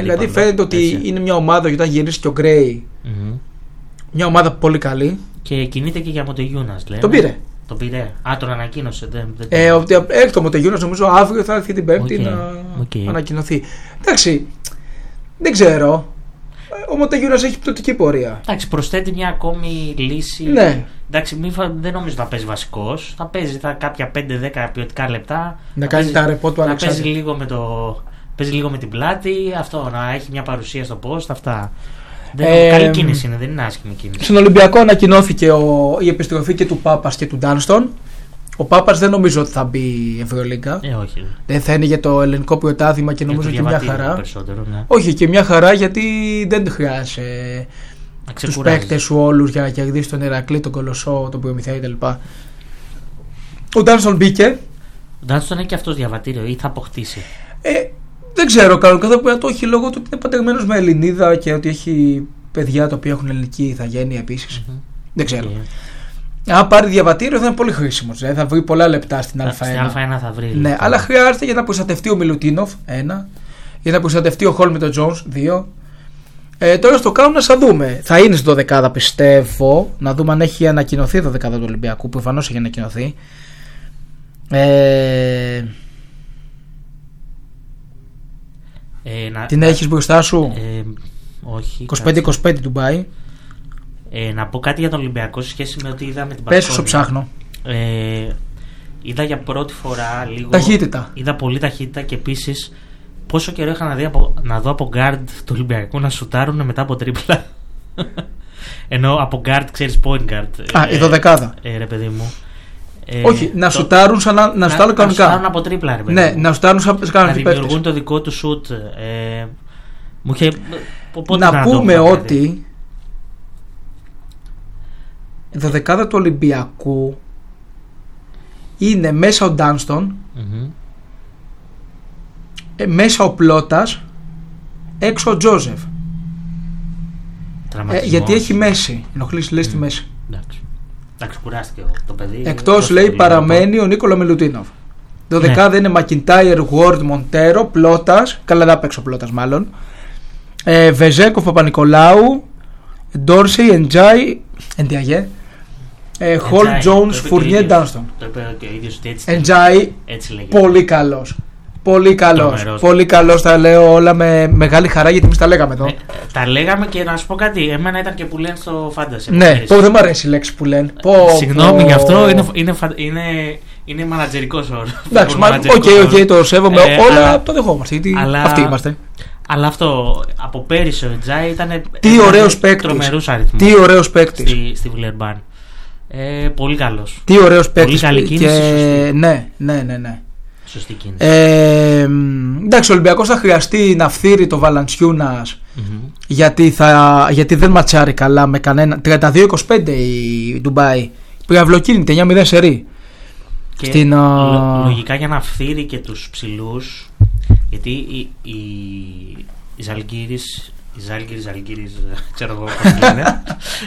Δηλαδή φαίνεται ότι είναι μια ομάδα, και όταν γυρίσει και ο Γκρέι, μια ομάδα πολύ καλή. Και κινείται και για Μοντεγιούνας, λέμε. Τον πήρε. Τον πήρε. Τον ανακοίνωσε. Ότι έκτο Μοντεγιούνας νομίζω αύριο θα έρθει την Πέμπτη να ανακοινωθεί. Εντάξει, δεν ξέρω. Ο Μοντεγιούνας έχει πτωτική πορεία. Εντάξει, προσθέτει μια ακόμη λύση. Ναι. Εντάξει, δεν νομίζω θα παίζει βασικός. Θα παίζει κάποια 5-10 ποιοτικά λεπτά. Να κάνει τα ρεπό του Αλεξάνδρου. Παίζει λίγο με την πλάτη. Αυτό, να έχει μια παρουσία στο post. Αυτά. Καλή κίνηση είναι, δεν είναι άσχημη κίνηση. Στον Ολυμπιακό ανακοινώθηκε η επιστροφή και του Πάπας και του Ντάνστον. Ο Πάπας δεν νομίζω ότι θα μπει Ευρωλίγκα. Όχι. Δεν θα είναι για το ελληνικό πρωτάθλημα και νομίζω και μια χαρά. Ναι. Όχι, και μια χαρά γιατί δεν χρειάζεται τους παίκτες σου όλους για να κερδίσει τον Ηρακλή, τον Κολοσσό, τον Προμηθέα κτλ. Ο Ντάνστον μπήκε. Ο Ντάνστον έχει και αυτός διαβατήριο ή θα αποκτήσει? Δεν ξέρω, κανονικά θα πρέπει να το έχει λόγω του ότι είναι παντρεμένος με Ελληνίδα και ότι έχει παιδιά τα οποία έχουν ελληνική ηθαγένεια επίσης. Δεν ξέρω. Αν πάρει διαβατήριο θα είναι πολύ χρήσιμο. Δηλαδή θα βρει πολλά λεπτά στην Α1. Στην Α1 θα βρει. Ναι, αλλά χρειάζεται για να προστατευτεί ο Μιλουτίνοφ, 1. Για να προστατευτεί ο Χολ με τον Τζόνς, 2. Τώρα στο κάνουν να σα δούμε. Θα είναι στο 12 πιστεύω. Να δούμε αν έχει ανακοινωθεί το 12 του Ολυμπιακού. Προφανώς έχει ανακοινωθεί. Την έχεις μπροστά σου? Όχι. 25-25 Ντουμπάι. Να πω κάτι για τον Ολυμπιακό σε σχέση με ότι είδα με την Πες όσο ψάχνω. Είδα για πρώτη φορά λίγο ταχύτητα. Είδα πολύ ταχύτητα και επίσης πόσο καιρό είχα να δω από guard του Ολυμπιακού να σουτάρουν μετά από τρίπλα. Ενώ από guard, ξέρεις, point guard. Η δωδεκάδα. Ρε παιδί μου. Όχι, να σουτάρουν σαν να σουτάρουν κανονικά. Να σουτάρουν από τρίπλα, ρε παιδί. Ναι, να σουτάρουν σαν κανονικοί παίκτες. Να δημιουργούν το δικό του σουτ. Να πούμε ότι η δωδεκάδα του Ολυμπιακού είναι μέσα ο Ντάνστον, μέσα ο Πλώτας, έξω ο Τζόζεφ. Γιατί έχει μέση. Ενοχλήσει, λέει στη μέση. Εντάξει, κουράστηκε το παιδί. Εκτός, λέει, παραμένει ο Νίκολο Μιλουτίνοφ. Δωδεκάδα είναι Μακιντάιρ, Γουόρντ, Μοντέρο, Πλώτας. Καλά, δεν παίξει ο Πλώτας μάλλον. Βεζέκοφ, Παπα-Νικολάου, Ντόρσεϊ, Εντιαγέ, Χολ, Τζόουνς, Φουρνιέ, Ντάνστον. Το είπε και ο ίδιος ότι έτσι λέγεται. Πολύ καλός. Πολύ καλός, τα λέω όλα με μεγάλη χαρά γιατί εμείς τα λέγαμε εδώ. Τα λέγαμε και να σου πω κάτι. Εμένα ήταν και που λένε στο Fantasy. Ναι, δεν μου αρέσει η λέξη που λένε. Συγγνώμη γι' αυτό, είναι μανατζερικός όρο. Εντάξει, οκ, το σέβομαι. Όλα το δεχόμαστε. Αυτοί είμαστε. Αλλά αυτό από πέρυσι ο Τζάι ήταν. Τι ωραίος παίκτης. Τρομερούς αριθμούς. Τι ωραίος παίκτης. Στη Βιλερμπάν. Πολύ καλός. Τι ωραίος παίκτης. Πολύ καλή κίνηση. Ναι. Σωστή κίνηση. Εντάξει, ο Ολυμπιακός θα χρειαστεί να φθείρει το Valanciunas γιατί δεν ματσάρει καλά με κανένα. 32-25 η Ντουμπάι. Πυραυλοκίνητη 9-0 σερί. Λογικά για να φθείρει και τους ψηλούς. Γιατί οι Ζαλγκίρις, ξέρω εγώ πώς λένε,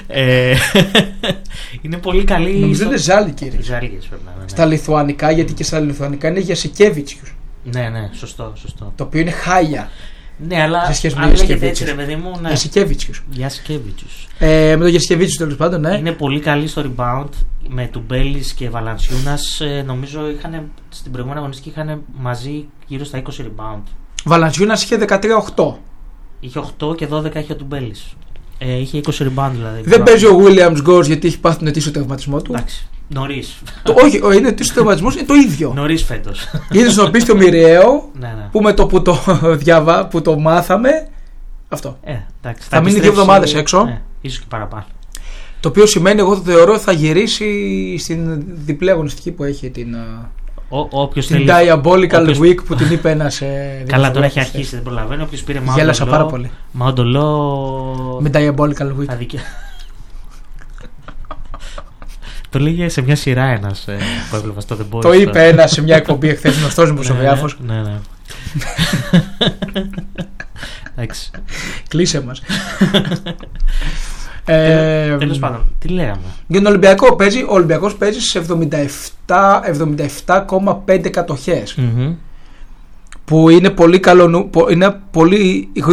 είναι πολύ καλή. Νομίζω είναι Ζάλγκιρις. Στα λιθουανικά, γιατί και στα λιθουανικά είναι Γιασικέβιτσιους. Ναι, σωστό. Το οποίο είναι χάλια. Ναι, αλλά αν λέγεται έτσι, ρε παιδί μου. Γιασικέβιτσιους. Με το Γιασικέβιτσιους τέλος πάντων, ναι. Είναι πολύ καλή στο rebound. Με Τουμπέλης και Βαλανσιούνας νομίζω στην προηγούμενη αγωνιστική είχαν μαζί γύρω στα 20 rebound. Βαλανσιούνας είχε 13-8. Είχε 8 και 12 είχε ο Τουμπέλης. Είχε 20 rebound δηλαδή. Δεν παίζει ο Williams Goss γιατί έχει πάθει τον ετήσιο τραυματισμό του. Εντάξει, νωρίς. Όχι, είναι ετήσιο τραυματισμό, είναι το ίδιο. Νωρίς φέτος. Είδε στον πίστιο Μοιραίο που με το που το μάθαμε. Αυτό. Εντάξει, θα μείνει 2 εβδομάδες έξω. Ίσως και παραπάνω. Το οποίο σημαίνει, εγώ το θεωρώ, θα γυρίσει στην διπλή αγωνιστική που έχει την Diabolical Week που την είπε ένας. Καλά, τώρα έχει αρχίσει, δεν προλαβαίνω. Όποιος πήρε γέλασα πάρα πολύ. Μαοντολό. Με Diabolical Week. Το λέγε σε μια σειρά ένας που έβλεπα στο The Boys. Το είπε ένας σε μια εκπομπή εχθές, γνωστός δημοσιογράφος. Ναι. Εντάξει. Κλείσε μας. Τέλος πάντων, τι λέγαμε. Για τον Ολυμπιακό ο Ολυμπιακός παίζει σε 77,5 κατοχές. Που είναι πολύ καλό, είναι πολύ